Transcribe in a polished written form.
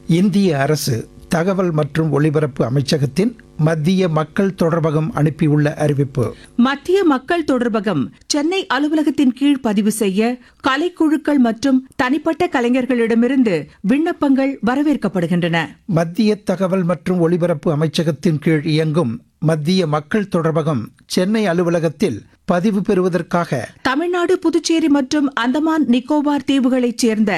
இந்திய அரசு தகவல் மற்றும் ஒலிபரப்பு அமைச்சகத்தின் மத்திய மக்கள் தொடர்பகம் அனுப்பியுள்ள அறிவிப்பு. மத்திய மக்கள் தொடர்பகம் சென்னை அலுவலகத்தின் கீழ் பதிவு செய்ய கலைக்குழுக்கள் மற்றும் தனிப்பட்ட கலைஞர்களிடமிருந்து விண்ணப்பங்கள் வரவேற்கப்படுகின்றன. மத்திய தகவல் மற்றும் ஒலிபரப்பு அமைச்சகத்தின் கீழ் இயங்கும் மத்திய மக்கள் தொடர்பகம் சென்னை அலுவலகத்தில் பதிவு பெறுவதற்காக தமிழ்நாடு, புதுச்சேரி மற்றும் அந்தமான் நிக்கோபார் தீவுகளைச் சேர்ந்த